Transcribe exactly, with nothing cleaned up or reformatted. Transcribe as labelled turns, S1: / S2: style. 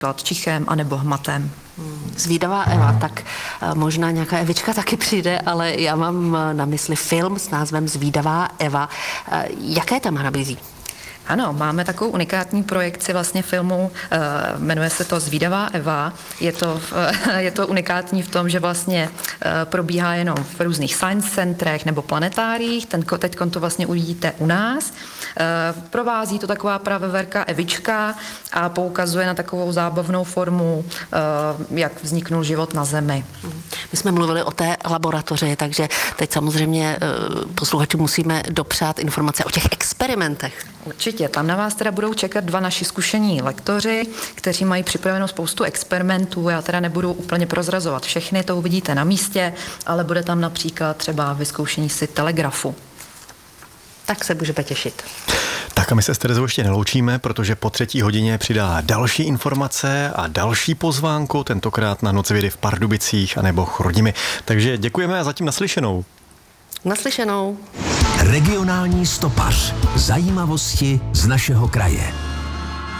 S1: čichem anebo hmatem.
S2: Zvídavá Eva, tak možná nějaká Evička taky přijde, ale já mám na mysli film s názvem Zvídavá Eva. Jaké téma nabízí?
S1: Ano, máme takovou unikátní projekci vlastně filmu, jmenuje se to Zvídavá Eva. Je to, je to unikátní v tom, že vlastně probíhá jenom v různých science centrech nebo planetáriích. Teď to vlastně uvidíte u nás. Provází to taková praveverka Evička a poukazuje na takovou zábavnou formu, jak vzniknul život na Zemi.
S2: My jsme mluvili o té laboratoři, takže teď samozřejmě posluchačům musíme dopřát informace o těch experimentech.
S1: Určitě, tam na vás teda budou čekat dva naši zkušení lektoři, kteří mají připravenou spoustu experimentů. Já teda nebudu úplně prozrazovat všechny, to uvidíte na místě, ale bude tam například třeba vyzkoušení si telegrafu.
S2: Tak se můžeme těšit.
S3: Tak a my se s Terezou ještě neloučíme, protože po třetí hodině přidá další informace a další pozvánku, tentokrát na Noc vědy v Pardubicích anebo Chrudimi. Takže děkujeme a zatím naslyšenou.
S2: Naslyšenou.
S4: Regionální stopař. Zajímavosti z našeho kraje.